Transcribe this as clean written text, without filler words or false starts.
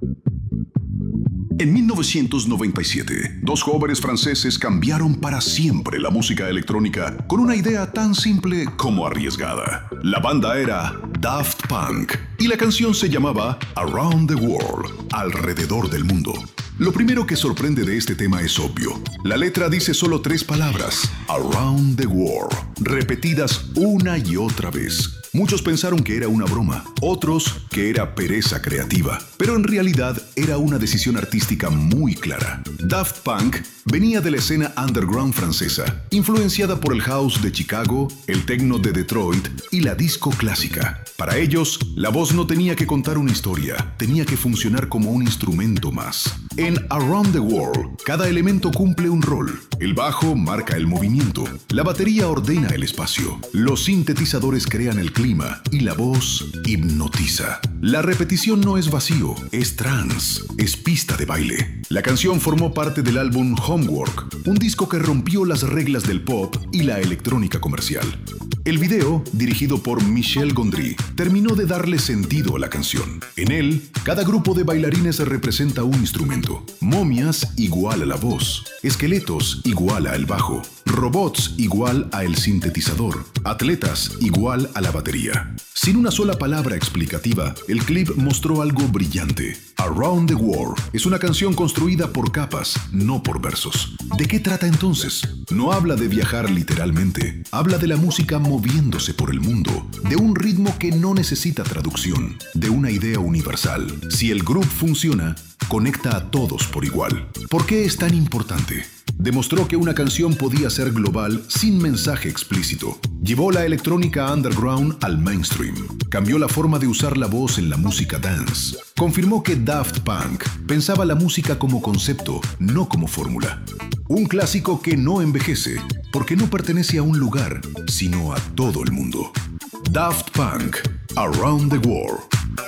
En 1997, dos jóvenes franceses cambiaron para siempre la música electrónica con una idea tan simple como arriesgada. La banda era Daft Punk y la canción se llamaba Around the World, alrededor del mundo. Lo primero que sorprende de este tema es obvio. La letra dice solo 3 palabras, Around the World, repetidas una y otra vez. Muchos pensaron que era una broma, otros que era pereza creativa, pero en realidad era una decisión artística muy clara. Daft Punk venía de la escena underground francesa, influenciada por el house de Chicago, el techno de Detroit y la disco clásica. Para ellos, la voz no tenía que contar una historia, tenía que funcionar como un instrumento más. En Around the World, cada elemento cumple un rol. El bajo marca el movimiento, la batería ordena el espacio, los sintetizadores crean el clima y la voz hipnotiza. La repetición no es vacío, es trance, es pista de baile. La canción formó parte del álbum Homework, un disco que rompió las reglas del pop y la electrónica comercial. El video, dirigido por Michel Gondry, terminó de darle sentido a la canción. En él, cada grupo de bailarines representa un instrumento. Momias igual a la voz, esqueletos igual al bajo, robots igual a el sintetizador, atletas igual a la batería. Sin una sola palabra explicativa, el clip mostró algo brillante. Around the World es una canción construida por capas, no por versos. ¿De qué trata entonces? No habla de viajar literalmente, habla de la música moviéndose por el mundo, de un ritmo que no necesita traducción, de una idea universal. Si el groove funciona, conecta a todos por igual. ¿Por qué es tan importante? Demostró que una canción podía ser global sin mensaje explícito. Llevó la electrónica underground al mainstream. Cambió la forma de usar la voz en la música dance. Confirmó que Daft Punk pensaba la música como concepto, no como fórmula. Un clásico que no envejece, porque no pertenece a un lugar, sino a todo el mundo. Daft Punk, Around the World.